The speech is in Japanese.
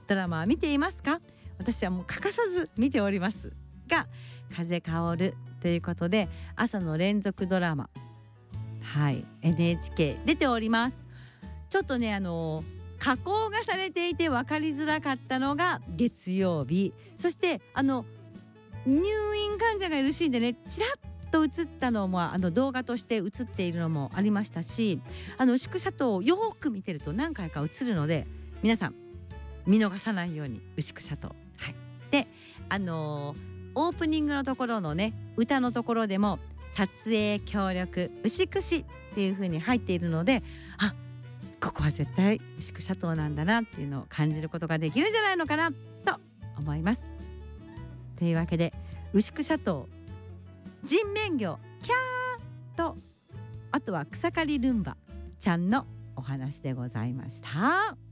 ドラマは見ていますか？私はもう欠かさず見ておりますが、風薫るということで朝の連続ドラマ、はい、NHK 出ております。ちょっとね加工がされていて分かりづらかったのが月曜日、そして入院患者がいるシーンでねちらっと映ったのも動画として映っているのもありましたし、牛久シャトーをよく見てると何回か映るので、皆さん見逃さないように牛久シャトー、はい、でオープニングのところのね歌のところでも撮影協力牛久市っていう風に入っているので、あ、ここは絶対牛久シャトーなんだなっていうのを感じることができるんじゃないのかなと思います。というわけで牛久シャトー、人面魚キャーと、あとは草刈りルンバちゃんのお話でございました。